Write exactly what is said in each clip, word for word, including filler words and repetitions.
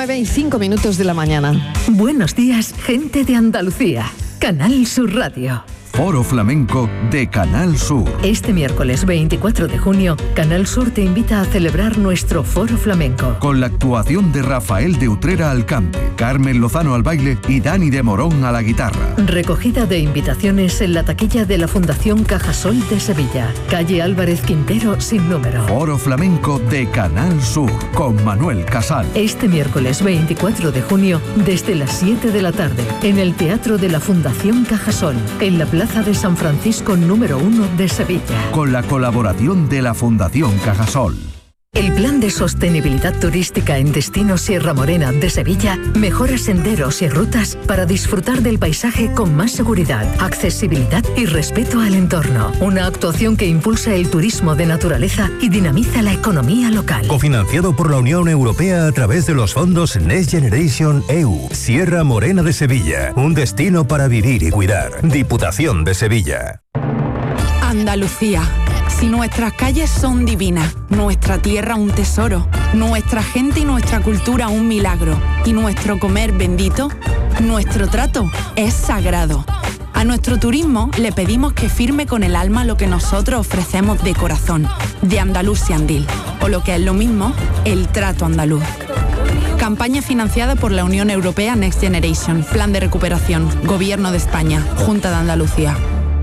nueve y cinco minutos de la mañana. Buenos días, gente de Andalucía. Canal Sur Radio. Foro Flamenco de Canal Sur. Este miércoles veinticuatro de junio, Canal Sur te invita a celebrar nuestro Foro Flamenco. Con la actuación de Rafael de Utrera al cante, Carmen Lozano al baile y Dani de Morón a la guitarra. Recogida de invitaciones en la taquilla de la Fundación Cajasol de Sevilla. Calle Álvarez Quintero sin número. Foro Flamenco de Canal Sur con Manuel Casal. Este miércoles veinticuatro de junio, desde las siete de la tarde, en el Teatro de la Fundación Cajasol, en la Plaza de San Francisco número uno de Sevilla. Con la colaboración de la Fundación Cajasol. El plan de sostenibilidad turística en Destino Sierra Morena de Sevilla mejora senderos y rutas para disfrutar del paisaje con más seguridad, accesibilidad y respeto al entorno. Una actuación que impulsa el turismo de naturaleza y dinamiza la economía local. Cofinanciado por la Unión Europea a través de los fondos Next Generation E U. Sierra Morena de Sevilla. Un destino para vivir y cuidar. Diputación de Sevilla. Andalucía. Si nuestras calles son divinas, nuestra tierra un tesoro, nuestra gente y nuestra cultura un milagro, y nuestro comer bendito, nuestro trato es sagrado. A nuestro turismo le pedimos que firme con el alma lo que nosotros ofrecemos de corazón, de Andalusiandil, o lo que es lo mismo, el trato andaluz. Campaña financiada por la Unión Europea Next Generation, Plan de Recuperación, Gobierno de España, Junta de Andalucía.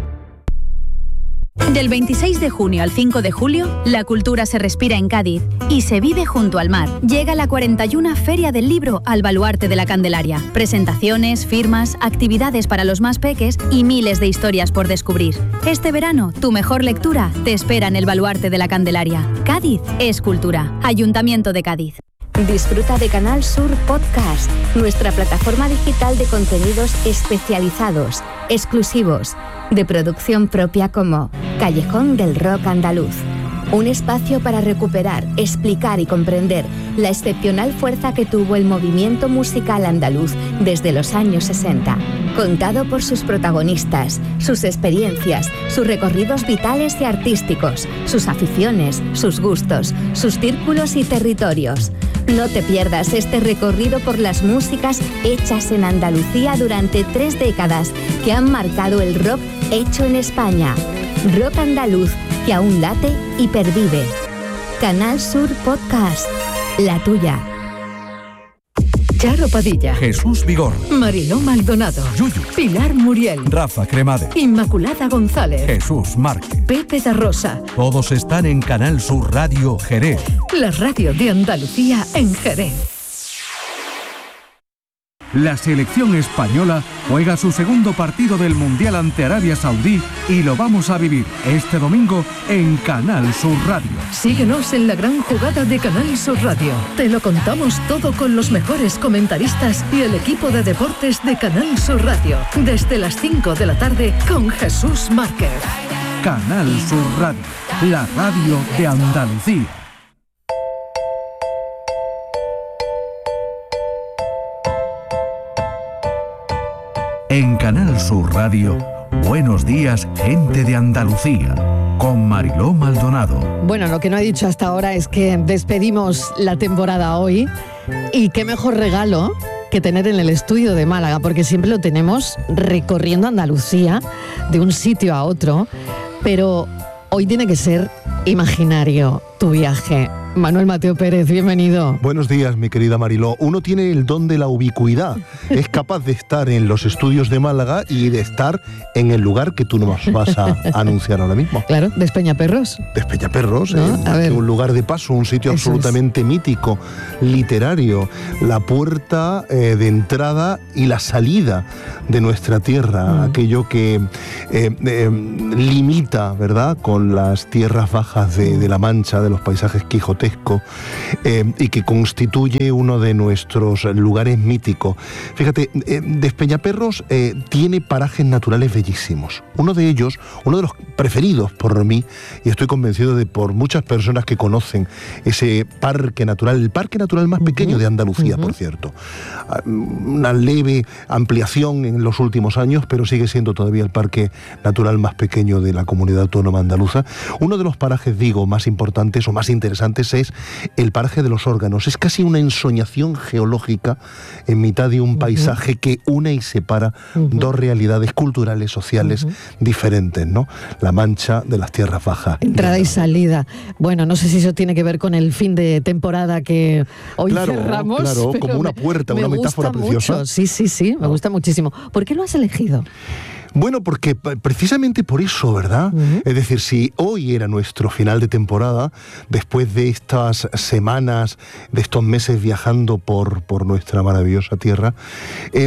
Del veintiséis de junio al cinco de julio, la cultura se respira en Cádiz y se vive junto al mar. Llega la cuarenta y una Feria del Libro al Baluarte de la Candelaria. Presentaciones, firmas, actividades para los más peques y miles de historias por descubrir. Este verano, tu mejor lectura te espera en el Baluarte de la Candelaria. Cádiz es cultura. Ayuntamiento de Cádiz. Disfruta de Canal Sur Podcast, nuestra plataforma digital de contenidos especializados, exclusivos, de producción propia como Callejón del Rock Andaluz. Un espacio para recuperar, explicar y comprender la excepcional fuerza que tuvo el movimiento musical andaluz desde los años sesenta. Contado por sus protagonistas, sus experiencias, sus recorridos vitales y artísticos, sus aficiones, sus gustos, sus círculos y territorios. No te pierdas este recorrido por las músicas hechas en Andalucía durante tres décadas que han marcado el rock hecho en España. Rock andaluz que aún late y pervive. Canal Sur Podcast, la tuya. Charo Padilla, Jesús Vigor, Mariló Maldonado, Yuyu, Pilar Muriel, Rafa Cremade, Inmaculada González, Jesús Márquez, Pepe da Rosa. Todos están en Canal Sur Radio Jerez. La radio de Andalucía en Jerez. La selección española juega su segundo partido del Mundial ante Arabia Saudí y lo vamos a vivir este domingo en Canal Sur Radio. Síguenos en la gran jugada de Canal Sur Radio. Te lo contamos todo con los mejores comentaristas y el equipo de deportes de Canal Sur Radio. Desde las cinco de la tarde con Jesús Márquez. Canal Sur Radio, la radio de Andalucía. En Canal Sur Radio, buenos días, gente de Andalucía, con Mariló Maldonado. Bueno, lo que no he dicho hasta ahora es que despedimos la temporada hoy y qué mejor regalo que tener en el estudio de Málaga, porque siempre lo tenemos recorriendo Andalucía de un sitio a otro, pero hoy tiene que ser imaginario tu viaje. Manuel Mateo Pérez, bienvenido. Buenos días, mi querida Mariló. Uno tiene el don de la ubicuidad. Es capaz de estar en los estudios de Málaga y de estar en el lugar que tú nos vas a anunciar ahora mismo. Claro, Despeñaperros. Despeñaperros, ¿No? eh, A ver. un lugar de paso, un sitio Eso absolutamente mítico, literario, la puerta eh, de entrada y la salida de nuestra tierra, mm. aquello que eh, eh, limita, ¿verdad?, con las tierras bajas de, de la Mancha, de los paisajes quijotescos, Eh, y que constituye uno de nuestros lugares míticos. Fíjate, eh, Despeñaperros eh, tiene parajes naturales bellísimos. Uno de ellos, uno de los preferidos por mí, y estoy convencido de por muchas personas que conocen ese parque natural, el parque natural más pequeño uh-huh. de Andalucía, uh-huh. por cierto. Una leve ampliación en los últimos años, pero sigue siendo todavía el parque natural más pequeño de la comunidad autónoma andaluza. Uno de los parajes, digo, más importantes o más interesantes Entonces es el paraje de los órganos, es casi una ensoñación geológica en mitad de un uh-huh. paisaje que une y separa uh-huh. dos realidades culturales, sociales uh-huh. diferentes, ¿no? La Mancha de las tierras bajas. Entrada y salida. Bueno, no sé si eso tiene que ver con el fin de temporada que hoy claro, cerramos. Claro, como una puerta, me, una me metáfora gusta preciosa. Mucho. Sí, sí, sí, me no. gusta muchísimo. ¿Por qué lo has elegido? Bueno, porque precisamente por eso, ¿verdad? Uh-huh. Es decir, si hoy era nuestro final de temporada, después de estas semanas, de estos meses viajando por, por nuestra maravillosa tierra, eh,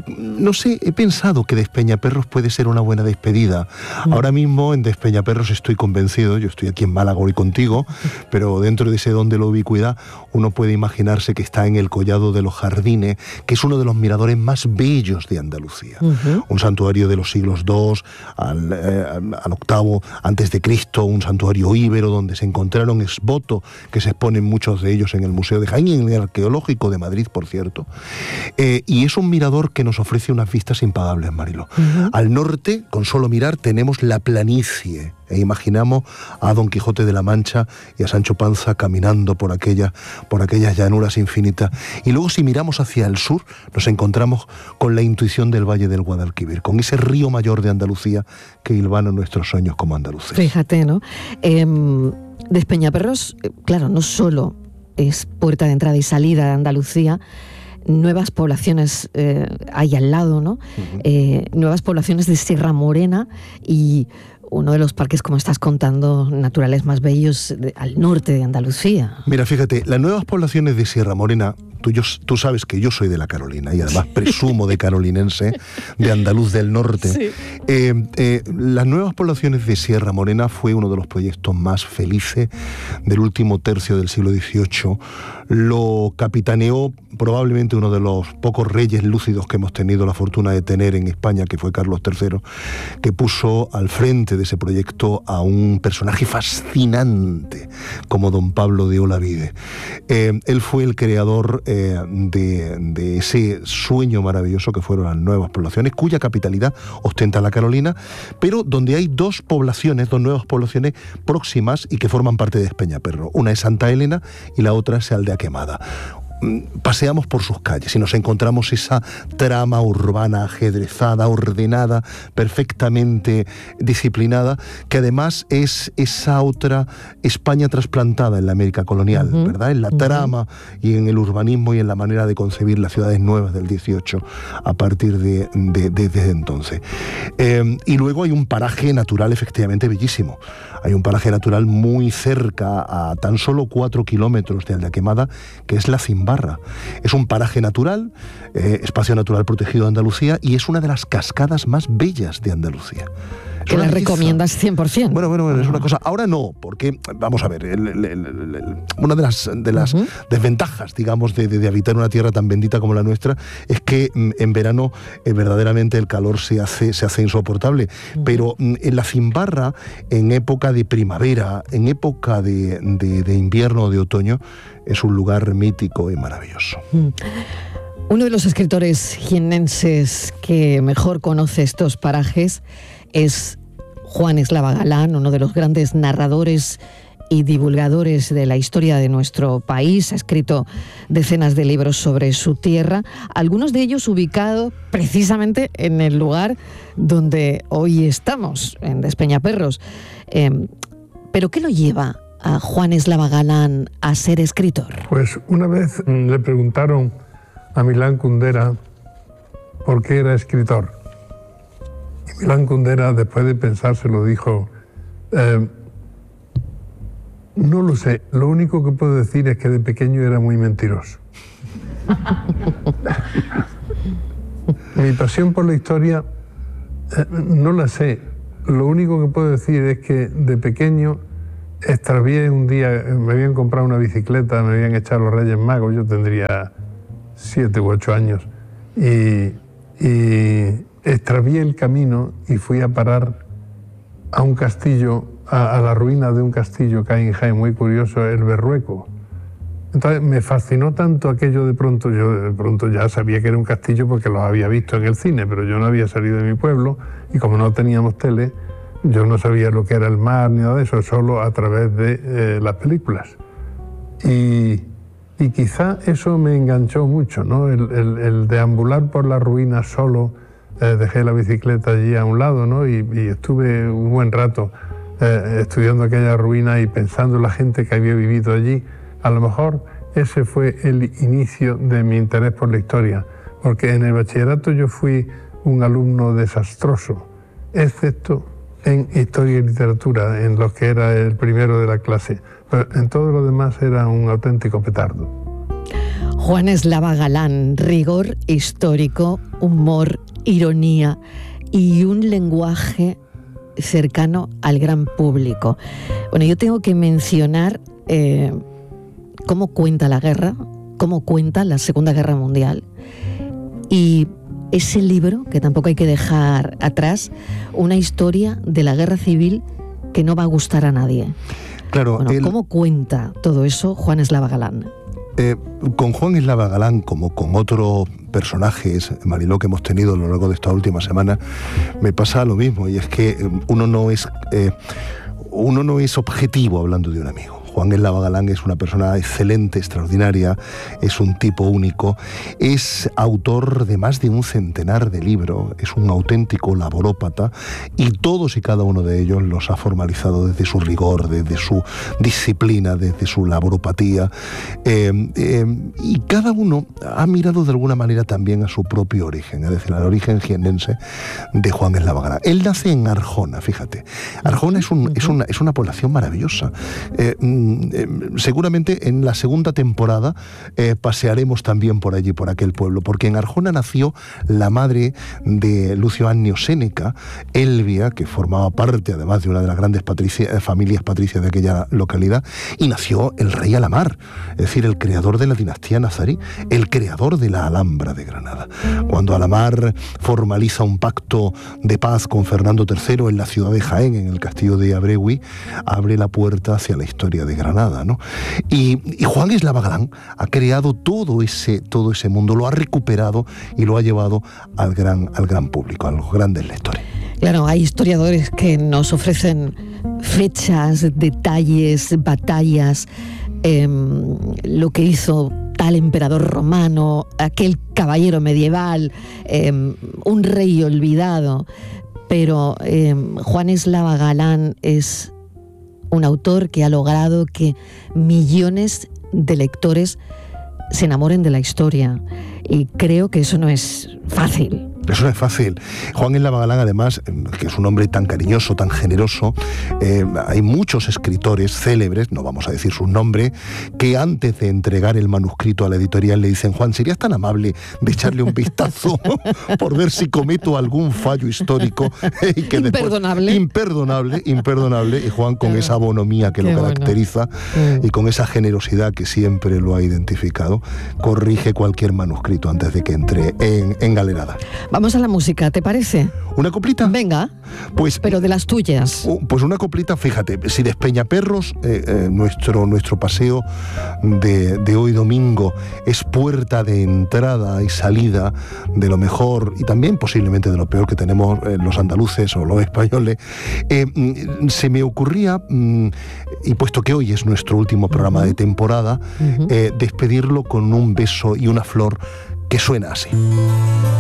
no sé, he pensado que Despeñaperros puede ser una buena despedida. Uh-huh. Ahora mismo en Despeñaperros estoy convencido, yo estoy aquí en Málaga hoy contigo, uh-huh. pero dentro de ese don de la ubicuidad, uno puede imaginarse que está en el Collado de los Jardines, que es uno de los miradores más bellos de Andalucía. Uh-huh. Un santuario de los siglos dos al, eh, al octavo antes de Cristo, un santuario íbero donde se encontraron exvotos que se exponen muchos de ellos en el Museo de Jaén y en el Arqueológico de Madrid, por cierto. Eh, y es un mirador que nos ofrece unas vistas impagables, Mariló. Uh-huh. Al norte, con solo mirar, tenemos la planicie. E imaginamos a Don Quijote de la Mancha y a Sancho Panza caminando por, aquella, por aquellas llanuras infinitas. Y luego si miramos hacia el sur, nos encontramos con la intuición del Valle del Guadalquivir, con ese río mayor de Andalucía que hilvana nuestros sueños como andaluces. Fíjate, ¿no? Eh, Despeñaperros, claro, no solo es puerta de entrada y salida de Andalucía, nuevas poblaciones eh, hay al lado, ¿no? Uh-huh. Eh, nuevas poblaciones de Sierra Morena y uno de los parques, como estás contando, naturales más bellos de, al norte de Andalucía. Mira, fíjate, las nuevas poblaciones de Sierra Morena, tú, yo, tú sabes que yo soy de la Carolina y además presumo de carolinense, de andaluz del norte. Sí. Eh, eh, las nuevas poblaciones de Sierra Morena fue uno de los proyectos más felices del último tercio del siglo dieciocho. Lo capitaneó probablemente uno de los pocos reyes lúcidos que hemos tenido la fortuna de tener en España, que fue Carlos tercero, que puso al frente de ese proyecto a un personaje fascinante como don Pablo de Olavide. Eh, él fue el creador eh, de, de ese sueño maravilloso que fueron las nuevas poblaciones, cuya capitalidad ostenta la Carolina, pero donde hay dos poblaciones, dos nuevas poblaciones próximas y que forman parte de Despeñaperros. Una es Santa Elena y la otra es Aldea Quemada. Paseamos por sus calles y nos encontramos esa trama urbana ajedrezada, ordenada, perfectamente disciplinada, que además es esa otra España trasplantada en la América colonial, uh-huh. ¿verdad? En la trama uh-huh. y en el urbanismo y en la manera de concebir las ciudades nuevas del dieciocho a partir de, de, de desde entonces. Eh, y luego hay un paraje natural efectivamente bellísimo. Hay un paraje natural muy cerca, a tan solo cuatro kilómetros de Aldea Quemada, que es la Cimbarra. Es un paraje natural, eh, espacio natural protegido de Andalucía, y es una de las cascadas más bellas de Andalucía. Que la recomiendas cien por ciento. Bueno, bueno, bueno, es una cosa. Ahora no, porque, vamos a ver, el, el, el, el, una de las, de las uh-huh. desventajas, digamos, de, de, de habitar una tierra tan bendita como la nuestra, es que en verano eh, verdaderamente el calor se hace, se hace insoportable. Uh-huh. Pero en la Cimbarra, en época de primavera, en época de, de, de invierno o de otoño, es un lugar mítico y maravilloso. Uh-huh. Uno de los escritores jiennenses que mejor conoce estos parajes es Juan Eslava Galán, uno de los grandes narradores y divulgadores de la historia de nuestro país. Ha escrito decenas de libros sobre su tierra, algunos de ellos ubicados precisamente en el lugar donde hoy estamos, en Despeñaperros. Eh, ¿Pero qué lo lleva a Juan Eslava Galán a ser escritor? Pues una vez le preguntaron a Milán Kundera por qué era escritor. Y Milán Kundera, después de pensárselo, dijo: eh, no lo sé, lo único que puedo decir es que de pequeño era muy mentiroso. Mi pasión por la historia eh, no la sé. Lo único que puedo decir es que de pequeño extravié un día, me habían comprado una bicicleta, me habían echado los Reyes Magos, yo tendría siete u ocho años, y, y extravié el camino y fui a parar a un castillo, a, a la ruina de un castillo que hay en Jaén, muy curioso, el Berrueco. Entonces me fascinó tanto aquello. De pronto, yo de pronto ya sabía que era un castillo porque los había visto en el cine, pero yo no había salido de mi pueblo y como no teníamos tele, yo no sabía lo que era el mar ni nada de eso, solo a través de eh, las películas. Y, y quizá eso me enganchó mucho, ¿no? El, el, el deambular por las ruinas solo, eh, dejé la bicicleta allí a un lado, ¿no? Y, y estuve un buen rato eh, estudiando aquella ruina y pensando en la gente que había vivido allí. A lo mejor ese fue el inicio de mi interés por la historia, porque en el bachillerato yo fui un alumno desastroso, excepto en historia y literatura, en lo que era el primero de la clase, pero en todo lo demás era un auténtico petardo. Juan Eslava Galán, rigor histórico, humor, ironía y un lenguaje cercano al gran público. Bueno, yo tengo que mencionar eh, cómo cuenta la guerra, cómo cuenta la Segunda Guerra Mundial, y ese libro, que tampoco hay que dejar atrás, una historia de la guerra civil que no va a gustar a nadie. Claro, bueno, el... ¿cómo cuenta todo eso Juan Eslava Galán? Eh, con Juan Eslava Galán, como con otros personajes, Mariló, que hemos tenido a lo largo de esta última semana, me pasa lo mismo, y es que uno no es, eh, uno no es objetivo hablando de un amigo. Juan Eslava Galán es una persona excelente, extraordinaria, es un tipo único, es autor de más de un centenar de libros, es un auténtico laborópata, y todos y cada uno de ellos los ha formalizado desde su rigor, desde su disciplina, desde su laboropatía, eh, eh, y cada uno ha mirado de alguna manera también a su propio origen, es decir, al origen jiennense de Juan Eslava Galán. Él nace en Arjona, fíjate. Arjona es, un, es, una, es una población maravillosa. Eh, Eh, seguramente en la segunda temporada eh, pasearemos también por allí, por aquel pueblo, porque en Arjona nació la madre de Lucio Annio Séneca, Elvia, que formaba parte además de una de las grandes patricia, familias patricias de aquella localidad, y nació el rey Alamar, es decir, el creador de la dinastía nazarí, el creador de la Alhambra de Granada. Cuando Alamar formaliza un pacto de paz con Fernando tercero en la ciudad de Jaén, en el castillo de Abregui, abre la puerta hacia la historia de Granada, ¿no? Y, y Juan Eslava Galán ha creado todo ese, todo ese mundo, lo ha recuperado y lo ha llevado al gran, al gran público, a los grandes lectores. Claro, hay historiadores que nos ofrecen fechas, detalles, batallas, eh, lo que hizo tal emperador romano, aquel caballero medieval, eh, un rey olvidado, pero eh, Juan Eslava Galán es un autor que ha logrado que millones de lectores se enamoren de la historia, y creo que eso no es fácil. Eso no es fácil. Juan Eslava Galán, además, que es un hombre tan cariñoso, tan generoso, eh, hay muchos escritores célebres, no vamos a decir sus nombres, que antes de entregar el manuscrito a la editorial le dicen: Juan, ¿serías tan amable de echarle un vistazo por ver si cometo algún fallo histórico? y que imperdonable. Después, imperdonable, imperdonable. Y Juan, con claro. esa bonomía que Qué lo caracteriza bueno. y con esa generosidad que siempre lo ha identificado, corrige cualquier manuscrito antes de que entre en, en galerada. Vamos a la música, ¿te parece? ¿Una coplita? Venga, pues, pero de las tuyas. Pues una coplita, fíjate, si Despeñaperros, eh, eh, nuestro, nuestro paseo de, de hoy domingo, es puerta de entrada y salida de lo mejor y también posiblemente de lo peor que tenemos eh, los andaluces o los españoles, eh, se me ocurría, mm, y puesto que hoy es nuestro último programa uh-huh. de temporada, uh-huh. eh, despedirlo con un beso y una flor que suena así.